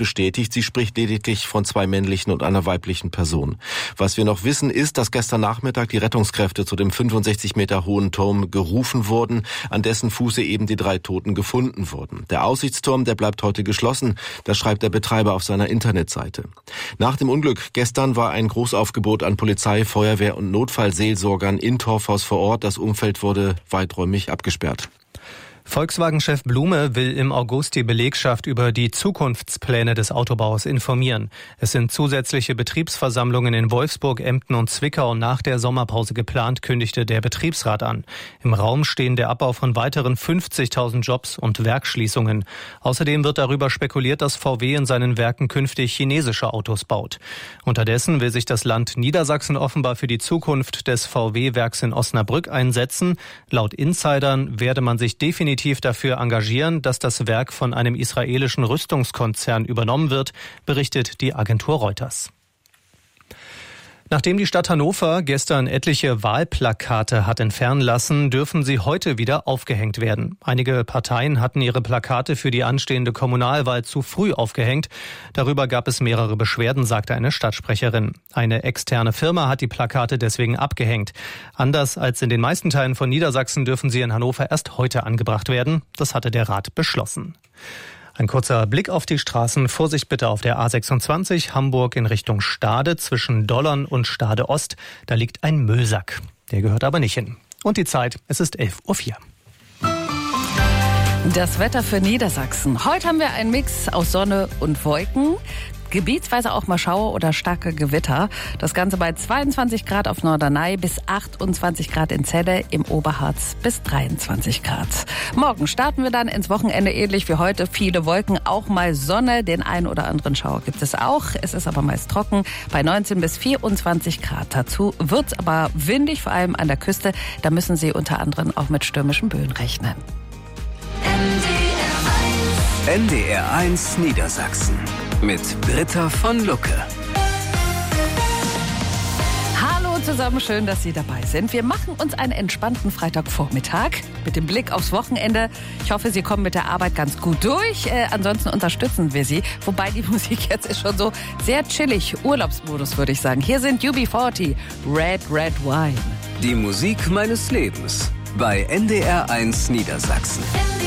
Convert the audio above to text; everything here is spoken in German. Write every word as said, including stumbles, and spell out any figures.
bestätigt. Sie spricht lediglich von zwei männlichen und einer weiblichen Person. Was wir noch wissen, ist, dass gestern Nachmittag die Rettungskräfte zu dem fünfundsechzig Meter hohen Turm gerufen wurden, an dessen Fuße eben die drei Toten gefunden wurden. Der Aussichtsturm, der bleibt heute geschlossen. Das schreibt der Betreiber auf seiner Internetseite. Nach dem Unglück gestern war ein Großaufgebot an Polizei, Feuerwehr und Notfallseelsorgern in Torfhaus vor Ort. Das Umfeld wurde weiträumig abgesperrt. Volkswagen-Chef Blume will im August die Belegschaft über die Zukunftspläne des Autobaus informieren. Es sind zusätzliche Betriebsversammlungen in Wolfsburg, Emden und Zwickau nach der Sommerpause geplant, kündigte der Betriebsrat an. Im Raum stehen der Abbau von weiteren fünfzigtausend Jobs und Werksschließungen. Außerdem wird darüber spekuliert, dass V W in seinen Werken künftig chinesische Autos baut. Unterdessen will sich das Land Niedersachsen offenbar für die Zukunft des V W-Werks in Osnabrück einsetzen. Laut Insidern werde man sich definitiv dafür engagieren, dass das Werk von einem israelischen Rüstungskonzern übernommen wird, berichtet die Agentur Reuters. Nachdem die Stadt Hannover gestern etliche Wahlplakate hat entfernen lassen, dürfen sie heute wieder aufgehängt werden. Einige Parteien hatten ihre Plakate für die anstehende Kommunalwahl zu früh aufgehängt. Darüber gab es mehrere Beschwerden, sagte eine Stadtsprecherin. Eine externe Firma hat die Plakate deswegen abgehängt. Anders als in den meisten Teilen von Niedersachsen dürfen sie in Hannover erst heute angebracht werden. Das hatte der Rat beschlossen. Ein kurzer Blick auf die Straßen. Vorsicht bitte auf der A sechsundzwanzig Hamburg in Richtung Stade zwischen Dollern und Stade Ost. Da liegt ein Müllsack. Der gehört aber nicht hin. Und die Zeit, es ist elf Uhr vier. Das Wetter für Niedersachsen. Heute haben wir einen Mix aus Sonne und Wolken. Gebietsweise auch mal Schauer oder starke Gewitter. Das Ganze bei zweiundzwanzig Grad auf Norderney bis achtundzwanzig Grad in Celle, im Oberharz bis dreiundzwanzig Grad. Morgen starten wir dann ins Wochenende ähnlich wie heute. Viele Wolken, auch mal Sonne. Den einen oder anderen Schauer gibt es auch. Es ist aber meist trocken bei neunzehn bis vierundzwanzig Grad. Dazu wird's aber windig, vor allem an der Küste. Da müssen Sie unter anderem auch mit stürmischen Böen rechnen. N D R eins Niedersachsen mit Britta von Lucke. Hallo zusammen, schön, dass Sie dabei sind. Wir machen uns einen entspannten Freitagvormittag mit dem Blick aufs Wochenende. Ich hoffe, Sie kommen mit der Arbeit ganz gut durch. Äh, ansonsten unterstützen wir Sie. Wobei die Musik jetzt ist schon so sehr chillig. Urlaubsmodus, würde ich sagen. Hier sind U B vierzig, Red Red Wine. Die Musik meines Lebens bei N D R eins Niedersachsen.